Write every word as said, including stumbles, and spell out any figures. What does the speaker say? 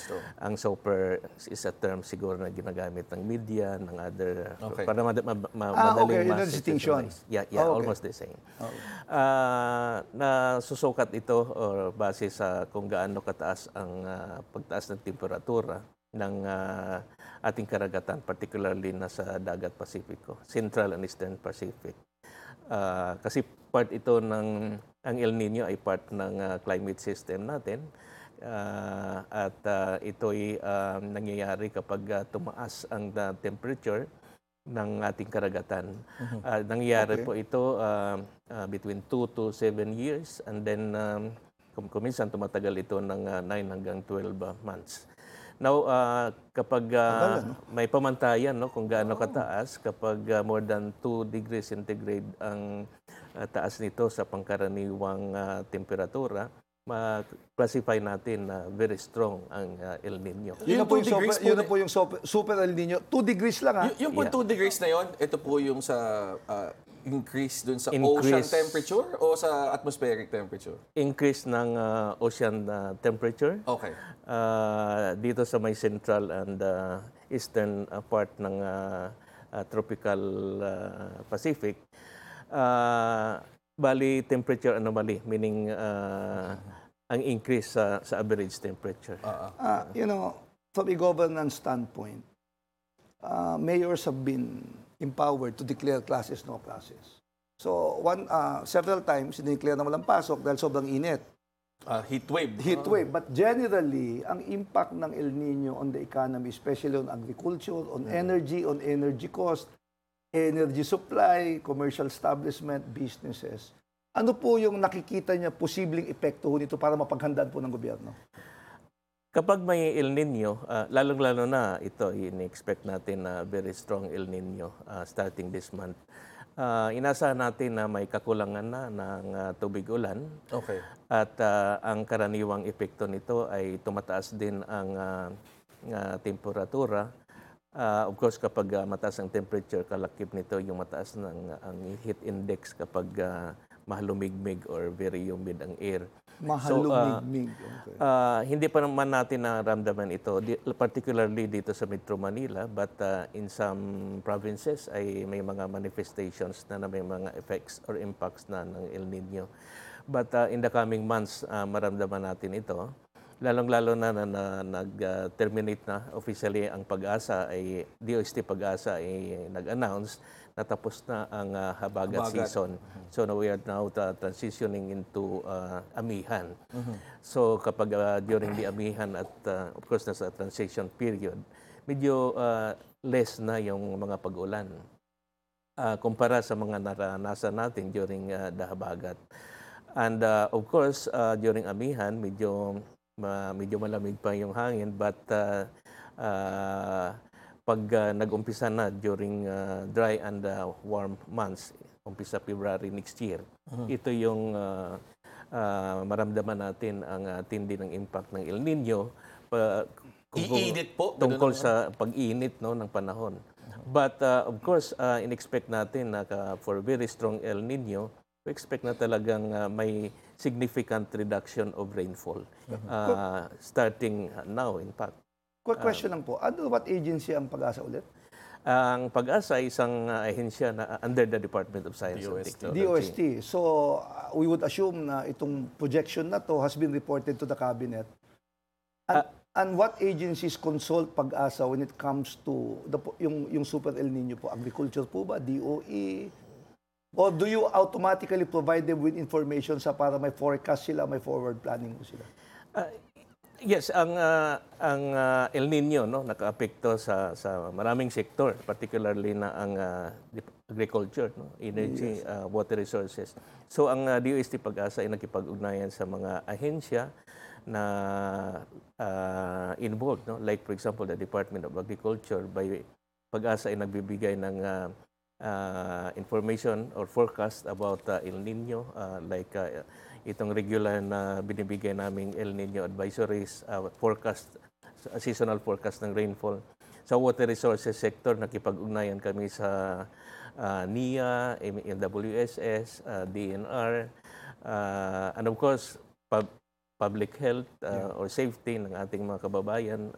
True. Ang super is a term siguro na ginagamit ng media, ng other, Okay. para mad- ma- ma- Ah, madaling okay. Yun ang distinction. ma-institutionalize. Yeah, yeah, Oh, okay. almost the same. Okay. Ah, nasusukat ito or base sa kung gaano kataas ang ah, pagtaas ng temperatura ng ah, ating karagatan, particularly na sa dagat Pasipiko, Central and Eastern Pacific. Ah, kasi part ito ng, ang El Nino ay part ng ah, climate system natin. Ah, at ah, ito'y ah, nangyayari kapag ah, tumaas ang ah, temperature ng ating karagatan. Ah, nangyayari Okay. po ito ah, ah, between two to seven years, and then um, kum- kuminsan tumatagal ito ng ah, nine hanggang twelve ah, months. Now, ah, kapag ah, Tagal, ano? may pamantayan no, kung gaano kataas, kapag ah, more than two degrees centigrade ang ah, taas nito sa pangkaraniwang ah, temperatura, ma-classify natin na very strong ang ah, El Nino. Yun Yung na po two yung super, degrees po yun na na- po yung super, super El Nino. two degrees lang, ha? Y- yung po Yeah. two degrees na yon, ito po yung sa ah, increase dun sa ocean Increase. temperature o sa atmospheric temperature? Increase ng ah, ocean ah, temperature. Okay. Ah, dito sa may central and ah, eastern ah, part ng ah, ah, tropical ah, Pacific. Ah, bali temperature anomaly, meaning ah, ang increase sa, sa average temperature. Ah, you know, from a governance standpoint, uh, mayors have been empowered to declare classes, no classes. So, one, uh, several times, dineclare na walang pasok dahil sobrang init. Ah, heat wave. Heat wave. But generally, ang impact ng El Nino on the economy, especially on agriculture, on energy, on energy cost, energy supply, commercial establishment, businesses. Ano po yung nakikita niya posibleng epekto nito para mapaghandaan po ng gobyerno? Kapag may El Nino, ah, lalong-lalo na ito, in-expect natin na very strong El Nino ah, starting this month. Ah, inasahan natin na may kakulangan na ng ah, tubig ulan. Okay. At ah, ang karaniwang epekto nito ay tumataas din ang ah, ah, temperatura. Ah, of course, kapag ah, mataas ang temperature, kalakip nito yung mataas ng ang heat index kapag ah, mahalumigmig or very humid ang air. Mahalumigmig. Okay. Ah, hindi pa naman natin naramdaman ito, di- particularly dito sa Metro Manila, but ah, in some provinces ay may mga manifestations na, na may mga effects or impacts na ng El Nino. But ah, in the coming months, ah, maramdaman natin ito. Lalong-lalo na na, na nag-terminate na officially ang Pag-asa, ay D O S T Pag-asa ay nag-announce na tapos na ang ah, habagat, Habagat. season. So now we are now uh, transitioning into uh, amihan. So kapag uh, during the amihan at uh, of course nasa transition period, medyo uh, less na yung mga pag-ulan uh, kumpara sa mga naranasan natin during uh, the habagat. And uh, of course, uh, during amihan, medyo ma- medyo malamig pa yung hangin, but uh, uh, pag uh, nag-umpisa na during uh, dry and uh, warm months, umpisa February next year, ito yung uh, uh, maramdaman natin ang uh, tindi ng impact ng El Nino pa, kung- Iinit po. ganun tungkol naman. sa pag-init no, ng panahon. But uh, of course, uh, in-expect natin na ka- for very strong El Nino, we expect na talagang uh, may significant reduction of rainfall uh, starting now, in fact. Quick question lang po. Ano, what agency ang Pag-asa ulit? Ang Pag-asa ay isang uh, ahensya na uh, under the Department of Science D O and S T. Technology. D O S T. So, uh, we would assume na itong projection na to has been reported to the cabinet. And, and what agencies consult Pag-asa when it comes to the, po- yung, yung Super El Nino po? Agriculture po ba? D O E? Or do you automatically provide them with information sa para may forecast sila, may forward planning po sila? Uh, yes, ang uh, ang uh, El Nino no nakaapekto sa sa maraming sektor, particularly na ang uh, dip- agriculture, no, energy, uh, water resources. So ang uh, D O S T Pag-asa ay nakipag-ugnayan sa mga ahensya na uh, involved, no, like for example the Department of Agriculture. By Pag-asa ay nagbibigay ng uh, uh, information or forecast about uh, El Nino, uh, like uh, itong regular na binibigay naming El Nino advisories, uh, forecast, seasonal forecast ng rainfall. Sa water resources sector, nakipag-ugnayan kami sa uh, N I A, M W S S, uh, D N R, uh, and of course, pub- public health uh, or safety ng ating mga kababayan